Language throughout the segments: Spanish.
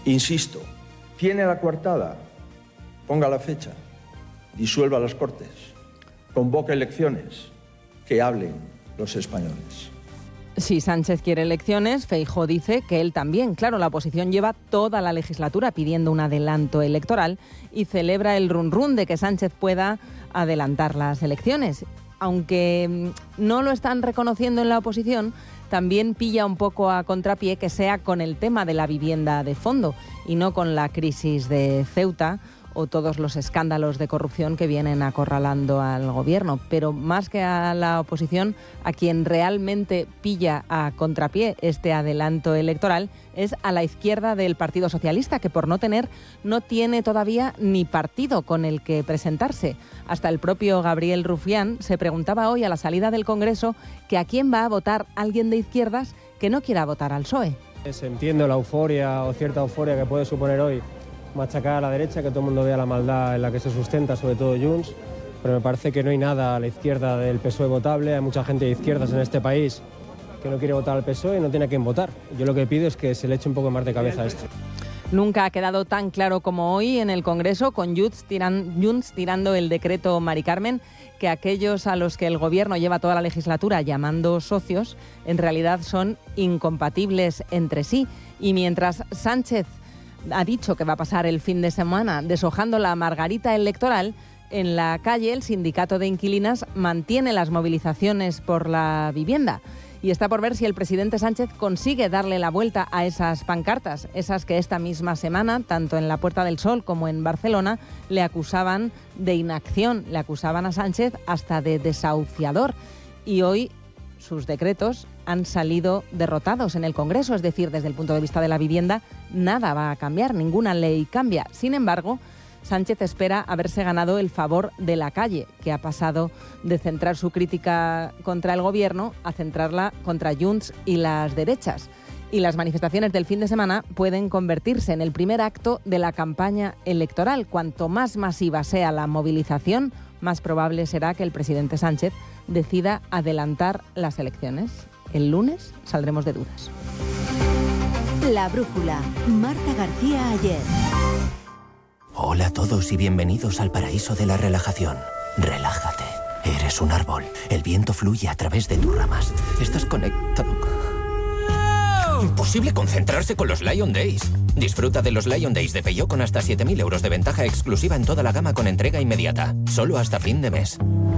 Insisto, tiene la coartada, ponga la fecha, disuelva las Cortes, convoque elecciones, que hablen los españoles. Si Sánchez quiere elecciones, Feijóo dice que él también. Claro, la oposición lleva toda la legislatura pidiendo un adelanto electoral y celebra el run-run de que Sánchez pueda adelantar las elecciones. Aunque no lo están reconociendo en la oposición, también pilla un poco a contrapié que sea con el tema de la vivienda de fondo y no con la crisis de Ceuta o todos los escándalos de corrupción que vienen acorralando al gobierno. Pero más que a la oposición, a quien realmente pilla a contrapié este adelanto electoral es a la izquierda del Partido Socialista, que por no tiene todavía ni partido con el que presentarse. Hasta el propio Gabriel Rufián se preguntaba hoy a la salida del Congreso que a quién va a votar alguien de izquierdas que no quiera votar al PSOE. Entiendo la euforia o cierta euforia que puede suponer hoy machacar a la derecha, que todo el mundo vea la maldad en la que se sustenta, sobre todo Junts, pero me parece que no hay nada a la izquierda del PSOE votable. Hay mucha gente de izquierdas en este país que no quiere votar al PSOE y no tiene a quién votar. Yo lo que pido es que se le eche un poco más de cabeza a esto. Nunca ha quedado tan claro como hoy en el Congreso, con Junts tirando el decreto Mari Carmen, que aquellos a los que el Gobierno lleva toda la legislatura llamando socios, en realidad son incompatibles entre sí. Y mientras Sánchez ha dicho que va a pasar el fin de semana deshojando la margarita electoral, en la calle el sindicato de inquilinas mantiene las movilizaciones por la vivienda. Y está por ver si el presidente Sánchez consigue darle la vuelta a esas pancartas, esas que esta misma semana, tanto en la Puerta del Sol como en Barcelona, le acusaban de inacción, le acusaban a Sánchez hasta de desahuciador. Y hoy sus decretos han salido derrotados en el Congreso, es decir, desde el punto de vista de la vivienda, nada va a cambiar, ninguna ley cambia. Sin embargo, Sánchez espera haberse ganado el favor de la calle, que ha pasado de centrar su crítica contra el Gobierno a centrarla contra Junts y las derechas. Y las manifestaciones del fin de semana pueden convertirse en el primer acto de la campaña electoral. Cuanto más masiva sea la movilización, más probable será que el presidente Sánchez decida adelantar las elecciones. El lunes saldremos de dudas. La brújula. Marta García Aller. Hola a todos y bienvenidos al paraíso de la relajación. Relájate. Eres un árbol. El viento fluye a través de tus ramas. Estás conectado. Imposible concentrarse con los Lion Days. Disfruta de los Lion Days de Peugeot con hasta 7.000 euros de ventaja exclusiva en toda la gama con entrega inmediata. Solo hasta fin de mes.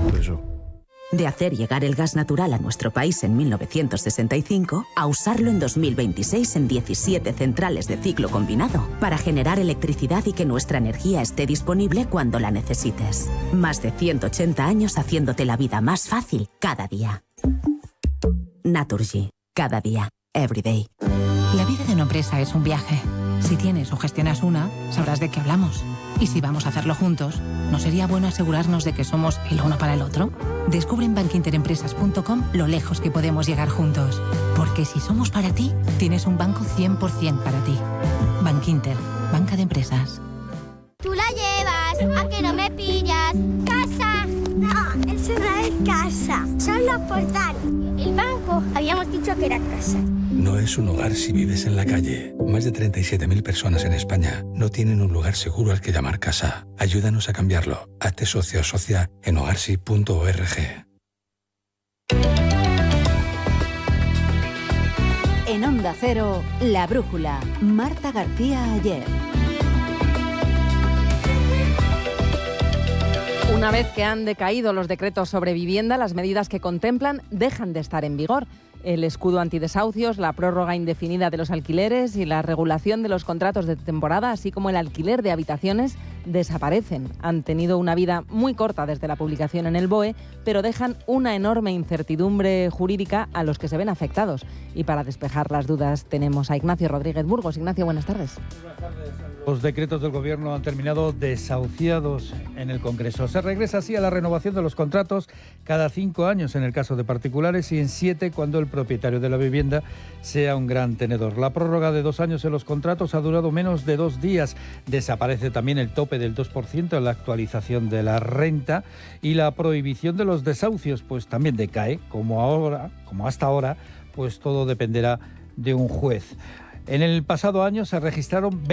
De hacer llegar el gas natural a nuestro país en 1965 a usarlo en 2026 en 17 centrales de ciclo combinado para generar electricidad y que nuestra energía esté disponible cuando la necesites. Más de 180 años haciéndote la vida más fácil cada día. Naturgy. Cada día. Every day. La vida de una empresa es un viaje. Si tienes o gestionas una, sabrás de qué hablamos. Y si vamos a hacerlo juntos, ¿no sería bueno asegurarnos de que somos el uno para el otro? Descubre en bankinterempresas.com lo lejos que podemos llegar juntos. Porque si somos para ti, tienes un banco 100% para ti. Bankinter, banca de empresas. Tú la llevas, ¿a que no me pillas? ¡Casa! No, eso no es casa, son los portales. El banco, habíamos dicho que era casa. No es un hogar si vives en la calle. Más de 37.000 personas en España no tienen un lugar seguro al que llamar casa. Ayúdanos a cambiarlo. Hazte socio o socia en hogarsi.org. En Onda Cero, La Brújula. Marta García Aller. Una vez que han decaído los decretos sobre vivienda, las medidas que contemplan dejan de estar en vigor. El escudo antidesahucios, la prórroga indefinida de los alquileres y la regulación de los contratos de temporada, así como el alquiler de habitaciones, desaparecen. Han tenido una vida muy corta desde la publicación en el BOE, pero dejan una enorme incertidumbre jurídica a los que se ven afectados. Y para despejar las dudas tenemos a Ignacio Rodríguez Burgos. Ignacio, buenas tardes. Buenas tardes. Los decretos del Gobierno han terminado desahuciados en el Congreso. Se regresa así a la renovación de los contratos cada 5 años en el caso de particulares y en 7 cuando el propietario de la vivienda sea un gran tenedor. La prórroga de 2 años en los contratos ha durado menos de 2 días. Desaparece también el tope del 2% en la actualización de la renta y la prohibición de los desahucios, pues también decae, como hasta ahora, pues todo dependerá de un juez. En el pasado año se registraron